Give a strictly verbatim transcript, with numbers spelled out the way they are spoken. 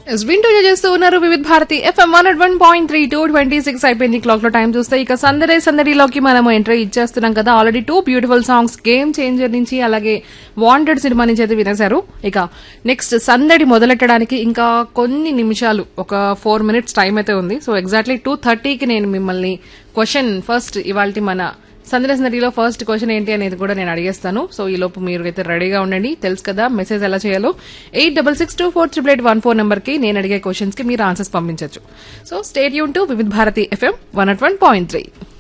వింటూ చేస్తూ ఉన్నారు వివిధ Bharati FM one one point three two twenty six అయిపోయింది క్లాక్ లో టైం చూస్తే ఇక సందడే సందడిలోకి మనం ఎంట్రీ ఇచ్చేస్తున్నాం కదా. Already two beautiful songs game changer నుంచి అలాగే వాంటెడ్ సినిమా నుంచి అయితే వినేశారు. ఇక నెక్స్ట్ సందడి మొదలెట్టడానికి ఇంకా కొన్ని నిమిషాలు, ఒక ఫోర్ మినిట్స్ టైం అయితే ఉంది. సో ఎగ్జాక్ట్లీ టూ థర్టీకి నేను మిమ్మల్ని క్వశ్చన్ ఫస్ట్ ఇవాళ మన సందడి సందడిలో ఫస్ట్ క్వశ్చన్ ఏంటి అనేది కూడా నేను అడిగేస్తాను. సో ఈ లోపు మీరు అయితే రెడీగా ఉండండి. తెలుసు కదా మెసేజ్ ఎలా చేయాలో. Eight double six two four triple eight one four number కి నేను అడిగే క్వశ్చన్స్ కి మీరు ఆన్సర్స్ పంపించవచ్చు. సో స్టే ట్యూన్ టు వివిధ Bharati FM one at one point three.